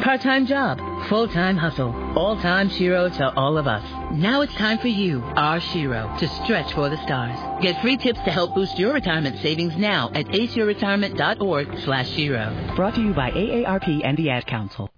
Part-time job, full-time hustle, all-time Shiro to all of us. Now it's time for you, our Shiro, to stretch for the stars. Get free tips to help boost your retirement savings now at aceyourretirement.org/Shiro. Brought to you by AARP and the Ad Council.